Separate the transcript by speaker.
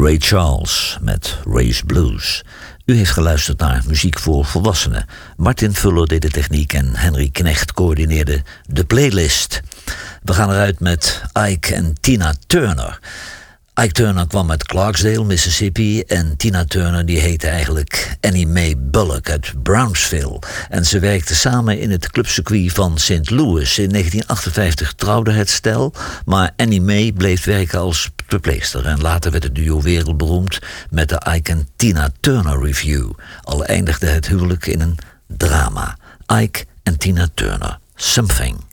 Speaker 1: Ray Charles met Ray's Blues. U heeft geluisterd naar muziek voor volwassenen. Martin Fuller deed de techniek en Henry Knecht coördineerde de playlist. We gaan eruit met Ike en Tina Turner. Ike Turner kwam uit Clarksdale, Mississippi, en Tina Turner die heette eigenlijk Annie Mae Bullock uit Brownsville. En ze werkten samen in het clubcircuit van St. Louis. In 1958 trouwde het stel, maar Annie Mae bleef werken als verpleegster. En later werd het duo wereldberoemd met de Ike en Tina Turner Review. Al eindigde het huwelijk in een drama. Ike en Tina Turner, Something.